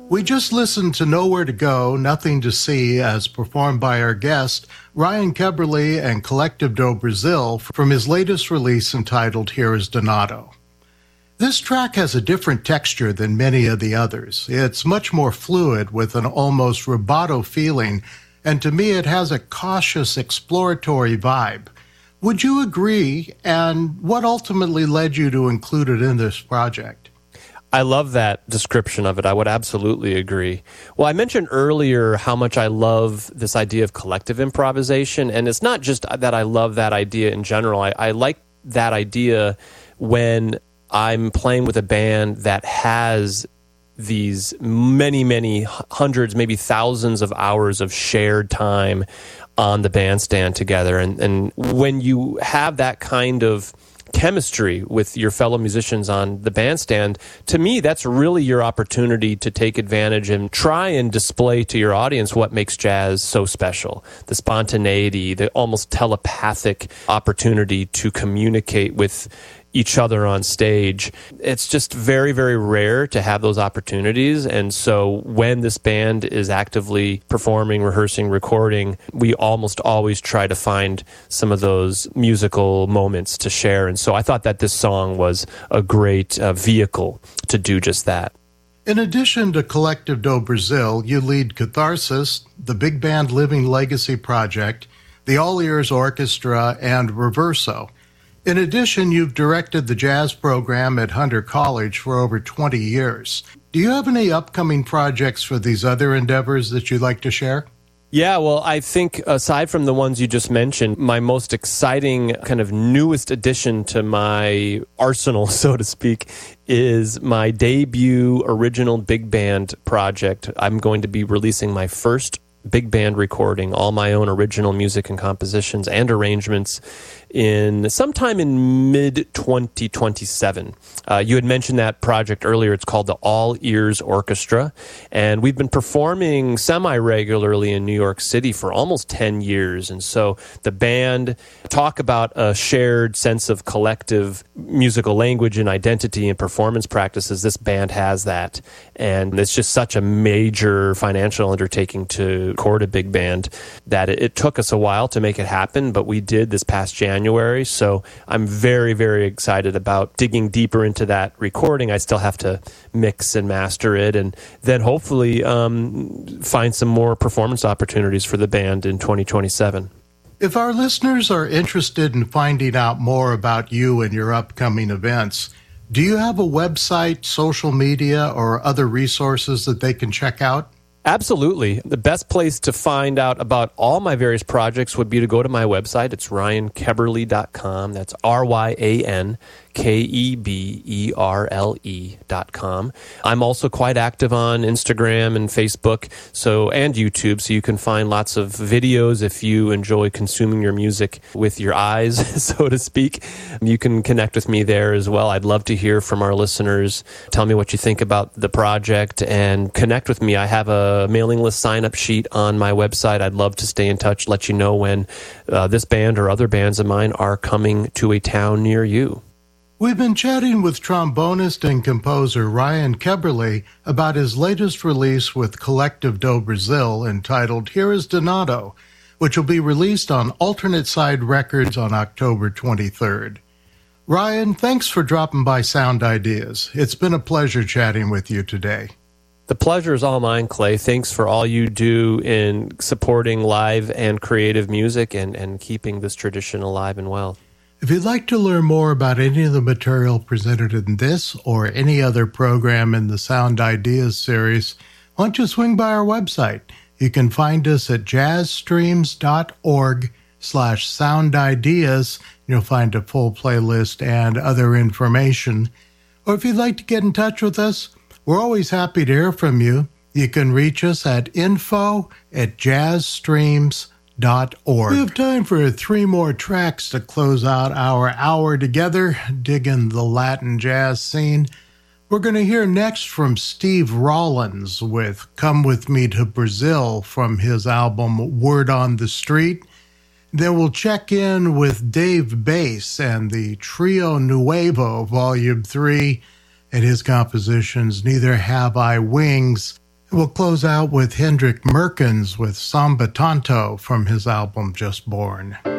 We just listened to Nowhere to Go, Nothing to See, as performed by our guest, Ryan Keberle and Collective do Brasil, from his latest release entitled Here is Donato. This track has a different texture than many of the others. It's much more fluid with an almost rubato feeling, and to me it has a cautious, exploratory vibe. Would you agree, and what ultimately led you to include it in this project? I love that description of it. I would absolutely agree. Well, I mentioned earlier how much I love this idea of collective improvisation, and it's not just that I love that idea in general. I like that idea when I'm playing with a band that has these many, many hundreds, maybe thousands of hours of shared time on the bandstand together. And when you have that kind of chemistry with your fellow musicians on the bandstand, to me, that's really your opportunity to take advantage and try and display to your audience what makes jazz so special. The spontaneity, the almost telepathic opportunity to communicate with each other on stage. It's just very, very rare to have those opportunities. And so when this band is actively performing, rehearsing, recording, we almost always try to find some of those musical moments to share. And so I thought that this song was a great vehicle to do just that. In addition to Collective do Brasil, you lead Catharsis, the Big Band Living Legacy Project, the All Ears Orchestra, and Reverso. In addition, you've directed the jazz program at Hunter College for over 20 years. Do you have any upcoming projects for these other endeavors that you'd like to share? Yeah, well, I think aside from the ones you just mentioned, my most exciting kind of newest addition to my arsenal, so to speak, is my debut original big band project. I'm going to be releasing my first big band recording, all my own original music and compositions and arrangements sometime in mid-2027. You had mentioned that project earlier. It's called the All Ears Orchestra, and we've been performing semi-regularly in New York City for almost 10 years. And so the band, talk about a shared sense of collective musical language and identity and performance practices. This band has that, and it's just such a major financial undertaking to record a big band that it took us a while to make it happen, but we did this past January. So I'm very, very excited about digging deeper into that recording. I still have to mix and master it, and then hopefully find some more performance opportunities for the band in 2027. If our listeners are interested in finding out more about you and your upcoming events, do you have a website, social media, or other resources that they can check out? Absolutely. The best place to find out about all my various projects would be to go to my website. It's ryankeberle.com. That's RyanKeberle.com. I'm also quite active on Instagram and Facebook and YouTube, so you can find lots of videos if you enjoy consuming your music with your eyes, so to speak. You can connect with me there as well. I'd love to hear from our listeners. Tell me what you think about the project and connect with me. I have a mailing list sign-up sheet on my website. I'd love to stay in touch, let you know when this band or other bands of mine are coming to a town near you. We've been chatting with trombonist and composer Ryan Keberle about his latest release with Collective do Brasil entitled Here is Donato, which will be released on Alternate Side Records on October 23rd. Ryan, thanks for dropping by Sound Ideas. It's been a pleasure chatting with you today. The pleasure is all mine, Clay. Thanks for all you do in supporting live and creative music and keeping this tradition alive and well. If you'd like to learn more about any of the material presented in this or any other program in the Sound Ideas series, why don't you swing by our website? You can find us at jazzstreams.org/soundideas. You'll find a full playlist and other information. Or if you'd like to get in touch with us, we're always happy to hear from you. You can reach us at info@jazzstreams.org. We have time for 3 more tracks to close out our hour together, digging the Latin jazz scene. We're going to hear next from Steve Rollins with Come With Me to Brazil from his album Word on the Street. Then we'll check in with Dave Bass and the Trio Nuevo, Volume 3, and his compositions Neither Have I Wings. We'll close out with Hendrik Merkens with Samba Tanto from his album Just Born.